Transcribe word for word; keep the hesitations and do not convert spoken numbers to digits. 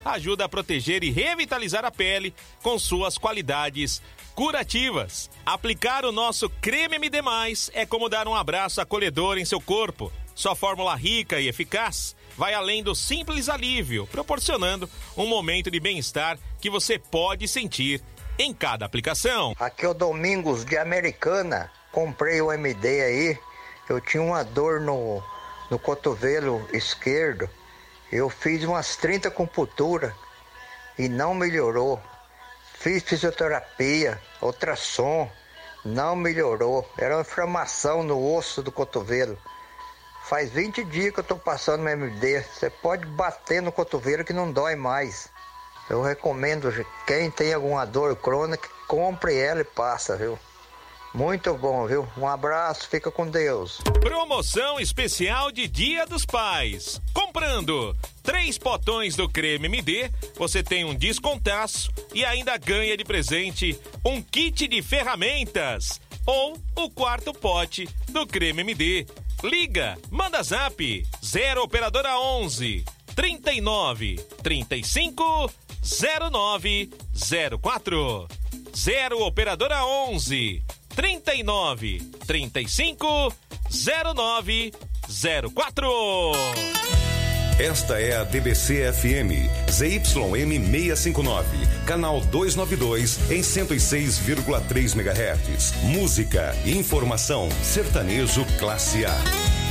ajuda a proteger e revitalizar a pele com suas qualidades curativas. Aplicar o nosso Creme M D mais, é como dar um abraço acolhedor em seu corpo. Sua fórmula rica e eficaz vai além do simples alívio, proporcionando um momento de bem-estar que você pode sentir em cada aplicação. Aqui é o Domingos de Americana. Comprei o M D aí. Eu tinha uma dor no, no cotovelo esquerdo. Eu fiz umas trinta acupunturas e não melhorou. Fiz fisioterapia, ultrassom, não melhorou. Era uma inflamação no osso do cotovelo. Faz vinte dias que eu estou passando no M D. Você pode bater no cotovelo que não dói mais. Eu recomendo, quem tem alguma dor crônica, compre ela e passa, viu? Muito bom, viu? Um abraço, fica com Deus. Promoção especial de Dia dos Pais. Comprando três potões do Creme M D, você tem um descontaço e ainda ganha de presente um kit de ferramentas ou o quarto pote do Creme M D. Liga, manda zap zero operadora onze, trinta e nove, trinta e cinco, zero nove zero quatro. zero operadora onze, trinta e nove, trinta e cinco, zero nove zero quatro. Esta é a D B C F M, Z Y M seiscentos e cinquenta e nove, canal duzentos e noventa e dois, em cento e seis vírgula três megahertz. Música, informação, sertanejo classe A.